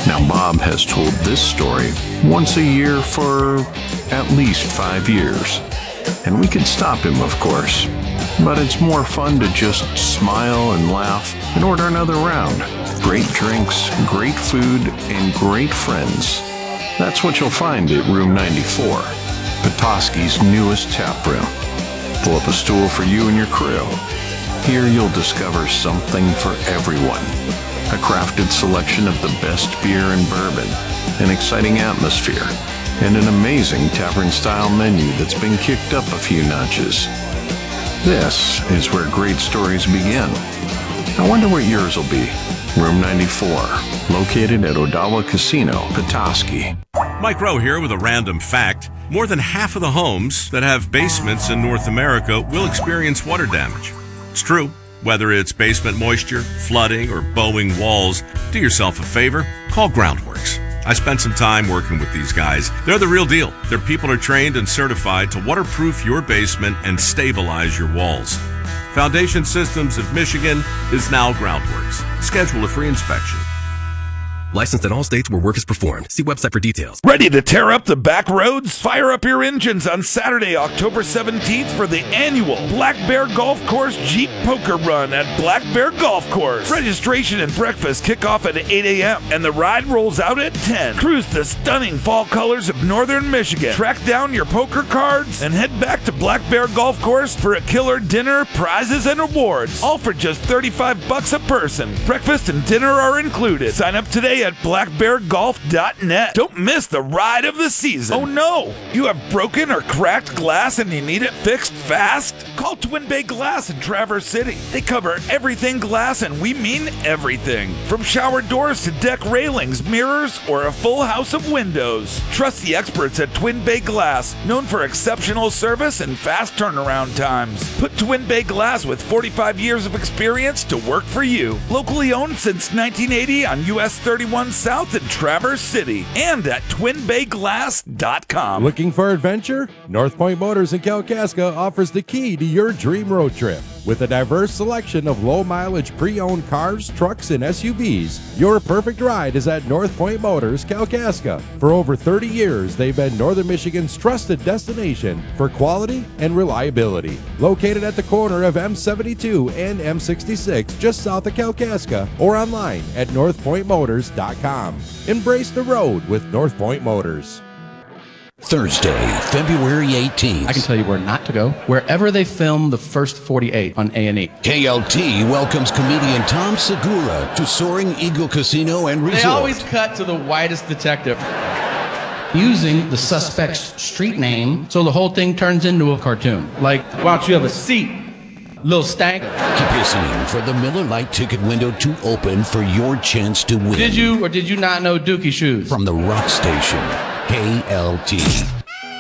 Now, Bob has told this story once a year for at least 5 years. And we could stop him, of course. But it's more fun to just smile and laugh and order another round. Great drinks, great food, and great friends. That's what you'll find at Room 94, Petoskey's newest tap room. Pull up a stool for you and your crew. Here you'll discover something for everyone. A crafted selection of the best beer and bourbon, an exciting atmosphere, and an amazing tavern-style menu that's been kicked up a few notches. This is where great stories begin. I wonder what yours will be. Room 94, located at Odawa Casino, Petoskey. Mike Rowe here with a random fact. More than half of the homes that have basements in North America will experience water damage. It's true. Whether it's basement moisture, flooding, or bowing walls, do yourself a favor, call Groundworks. I spent some time working with these guys. They're the real deal. Their people are trained and certified to waterproof your basement and stabilize your walls. Foundation Systems of Michigan is now Groundworks. Schedule a free inspection. Licensed in all states where work is performed. See website for details. Ready to tear up the back roads? Fire up your engines on Saturday, October 17th for the annual Black Bear Golf Course Jeep Poker Run at Black Bear Golf Course. Registration and breakfast kick off at 8 a.m. and the ride rolls out at 10. Cruise the stunning fall colors of northern Michigan. Track down your poker cards and head back to Black Bear Golf Course for a killer dinner, prizes, and awards. All for just $35 a person. Breakfast and dinner are included. Sign up today at blackbeargolf.net. Don't miss the ride of the season. Oh no! You have broken or cracked glass and you need it fixed fast? Call Twin Bay Glass in Traverse City. They cover everything glass, and we mean everything. From shower doors to deck railings, mirrors, or a full house of windows. Trust the experts at Twin Bay Glass, known for exceptional service and fast turnaround times. Put Twin Bay Glass with 45 years of experience to work for you. Locally owned since 1980 on US 31 South in Traverse City and at twinbayglass.com. Looking for adventure? North Point Motors in Kalkaska offers the key to your dream road trip. With a diverse selection of low-mileage pre-owned cars, trucks, and SUVs, your perfect ride is at North Point Motors, Kalkaska. For over 30 years, they've been Northern Michigan's trusted destination for quality and reliability. Located at the corner of M72 and M66, just south of Kalkaska, or online at northpointmotors.com. Embrace the road with North Point Motors. Thursday, February 18th. I can tell you where not to go. Wherever they film the first 48 on A&E. KLT welcomes comedian Tom Segura to Soaring Eagle Casino and Resort. They always cut to the whitest detective. Using the suspect's street name, so the whole thing turns into a cartoon. Like, why don't you have a seat, little stank? Keep listening for the Miller Lite ticket window to open for your chance to win. Did you or did you not know Dookie Shoes? From the Rock Station, KLT.